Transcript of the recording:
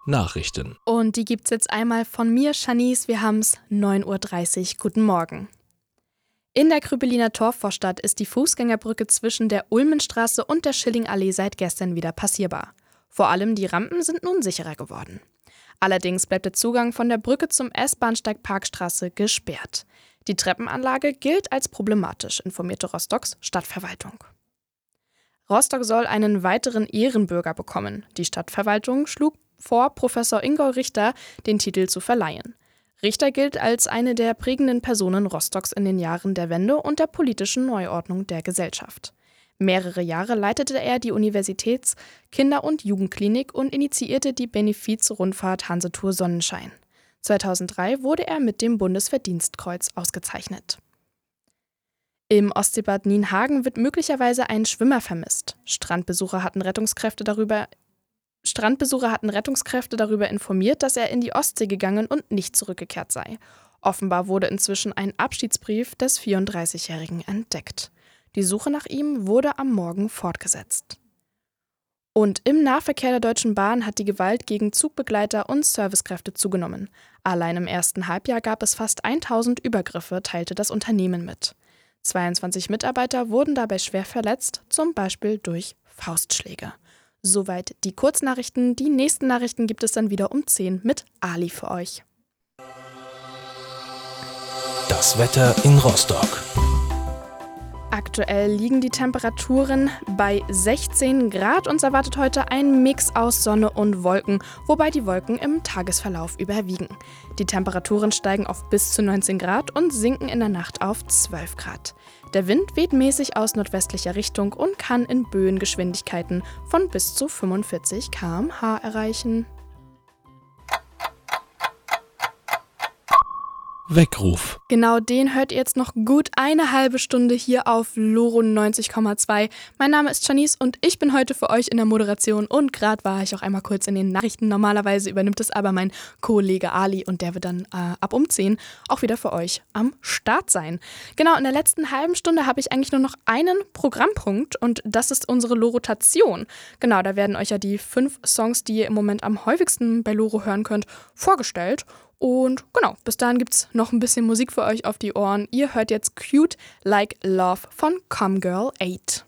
Nachrichten. Und die gibt's jetzt einmal von mir, Shanice. Wir haben's 9:30 Uhr. Guten Morgen. In der Krüppeliner Torvorstadt ist die Fußgängerbrücke zwischen der Ulmenstraße und der Schillingallee seit gestern wieder passierbar. Vor allem die Rampen sind nun sicherer geworden. Allerdings bleibt der Zugang von der Brücke zum S-Bahnsteig Parkstraße gesperrt. Die Treppenanlage gilt als problematisch, informierte Rostocks Stadtverwaltung. Rostock soll einen weiteren Ehrenbürger bekommen. Die Stadtverwaltung schlug vor, Professor Ingo Richter den Titel zu verleihen. Richter gilt als eine der prägenden Personen Rostocks in den Jahren der Wende und der politischen Neuordnung der Gesellschaft. Mehrere Jahre leitete er die Universitäts-, Kinder- und Jugendklinik und initiierte die Benefiz-Rundfahrt Hansetour Sonnenschein. 2003 wurde er mit dem Bundesverdienstkreuz ausgezeichnet. Im Ostseebad Nienhagen wird möglicherweise ein Schwimmer vermisst. Strandbesucher hatten Rettungskräfte darüber informiert, dass er in die Ostsee gegangen und nicht zurückgekehrt sei. Offenbar wurde inzwischen ein Abschiedsbrief des 34-Jährigen entdeckt. Die Suche nach ihm wurde am Morgen fortgesetzt. Und im Nahverkehr der Deutschen Bahn hat die Gewalt gegen Zugbegleiter und Servicekräfte zugenommen. Allein im ersten Halbjahr gab es fast 1000 Übergriffe, teilte das Unternehmen mit. 22 Mitarbeiter wurden dabei schwer verletzt, zum Beispiel durch Faustschläge. Soweit die Kurznachrichten. Die nächsten Nachrichten gibt es dann wieder um 10 mit Ali für euch. Das Wetter in Rostock. Aktuell liegen die Temperaturen bei 16 Grad. Uns erwartet heute ein Mix aus Sonne und Wolken, wobei die Wolken im Tagesverlauf überwiegen. Die Temperaturen steigen auf bis zu 19 Grad und sinken in der Nacht auf 12 Grad. Der Wind weht mäßig aus nordwestlicher Richtung und kann in Böengeschwindigkeiten von bis zu 45 km/h erreichen. Weckruf. Genau den hört ihr jetzt noch gut eine halbe Stunde hier auf Loro 90,2. Mein Name ist Shanice und ich bin heute für euch in der Moderation und gerade war ich auch einmal kurz in den Nachrichten. Normalerweise übernimmt es aber mein Kollege Ali und der wird dann ab um 10 auch wieder für euch am Start sein. Genau, in der letzten halben Stunde habe ich eigentlich nur noch einen Programmpunkt und das ist unsere Lorotation. Genau, da werden euch ja die 5 Songs, die ihr im Moment am häufigsten bei Loro hören könnt, vorgestellt. Und genau, bis dahin gibt's noch ein bisschen Musik für euch auf die Ohren. Ihr hört jetzt Cute Like Love von Come Girl 8.